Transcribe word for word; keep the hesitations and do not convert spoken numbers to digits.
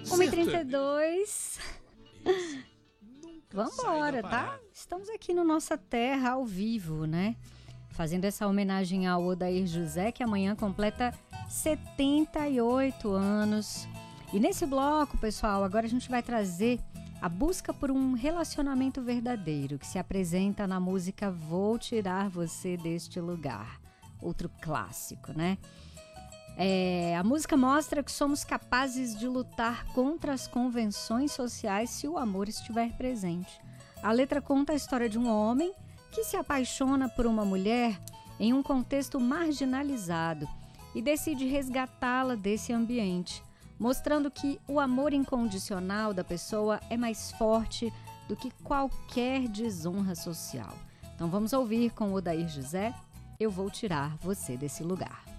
uma e trinta e dois. Vambora, tá? Estamos aqui no Nossa Terra ao vivo, né? Fazendo essa homenagem ao Odair José, que amanhã completa setenta e oito anos. E nesse bloco, pessoal, agora a gente vai trazer a busca por um relacionamento verdadeiro, que se apresenta na música Vou Tirar Você Deste Lugar. Outro clássico, né? É, a música mostra que somos capazes de lutar contra as convenções sociais se o amor estiver presente. A letra conta a história de um homem que se apaixona por uma mulher em um contexto marginalizado e decide resgatá-la desse ambiente, mostrando que o amor incondicional da pessoa é mais forte do que qualquer desonra social. Então vamos ouvir com Odair José, Eu Vou Tirar Você Desse Lugar.